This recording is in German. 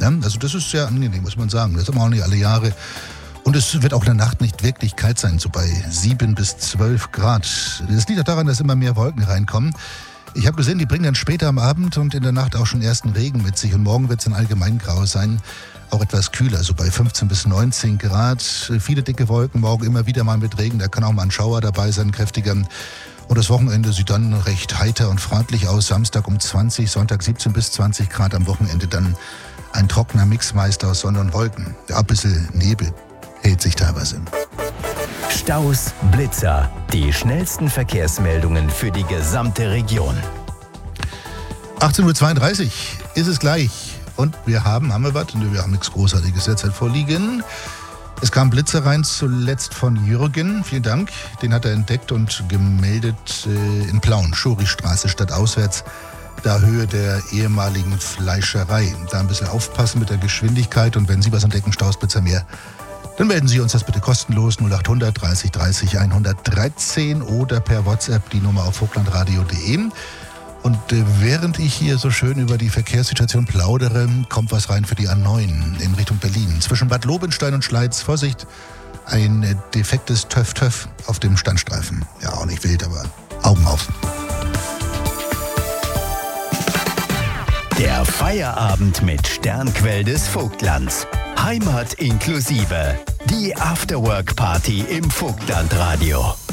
Ja? Also das ist sehr angenehm, muss man sagen. Das haben wir auch nicht alle Jahre. Und es wird auch in der Nacht nicht wirklich kalt sein, so bei 7 bis 12 Grad. Das liegt auch daran, dass immer mehr Wolken reinkommen. Ich habe gesehen, die bringen dann später am Abend und in der Nacht auch schon ersten Regen mit sich. Und morgen wird es dann allgemein grau sein, auch etwas kühler, so bei 15 bis 19 Grad. Viele dicke Wolken, morgen immer wieder mal mit Regen. Da kann auch mal ein Schauer dabei sein, kräftiger. Und das Wochenende sieht dann recht heiter und freundlich aus. Samstag um 20, Sonntag 17 bis 20 Grad. Am Wochenende dann ein trockener Mixmeister aus Sonne und Wolken. Ja, ein bisschen Nebel hält sich teilweise. Staus, Blitzer, die schnellsten Verkehrsmeldungen für die gesamte Region. 18.32 Uhr ist es gleich. Und wir haben wir was? Wir haben nichts Großartiges derzeit vorliegen. Es kam Blitzer rein, zuletzt von Jürgen. Vielen Dank. Den hat er entdeckt und gemeldet in Plauen, Schuristraße, stadtauswärts. Da Höhe der ehemaligen Fleischerei. Da ein bisschen aufpassen mit der Geschwindigkeit. Und wenn Sie was entdecken, Stausblitzer mehr, dann melden Sie uns das bitte kostenlos 0800 30 30 113 oder per WhatsApp die Nummer auf vogtlandradio.de. Und während ich hier so schön über die Verkehrssituation plaudere, kommt was rein für die A9 in Richtung Berlin. Zwischen Bad Lobenstein und Schleiz, Vorsicht, ein defektes TÜV auf dem Standstreifen. Ja, auch nicht wild, aber Augen auf. Der Feierabend mit Sternquell des Vogtlands. Heimat inklusive. Die Afterwork-Party im Vogtlandradio.